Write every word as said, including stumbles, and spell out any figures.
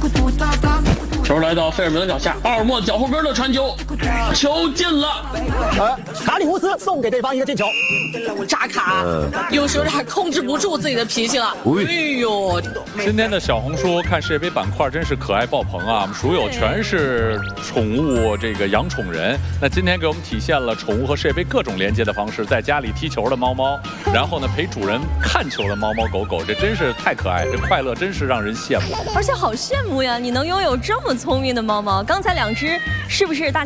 球来到费尔明的脚下，奥尔莫脚后跟的传球，球进了。 呃，卡里乌斯送给对方一个进球。 扎卡有时候有点控制不住自己的脾气了。哎呦， 今天的小红书看世界杯板块真是可爱爆棚啊！我们书友全是宠物这个养宠人。那今天给我们体现了宠物和世界杯各种连接的方式，在家里踢球的猫猫，然后呢陪主人看球的猫猫狗狗，这真是太可爱，这快乐真是让人羡慕。 而且好羡慕呀！你能拥有这么聪明的猫猫。刚才两只是不是大家？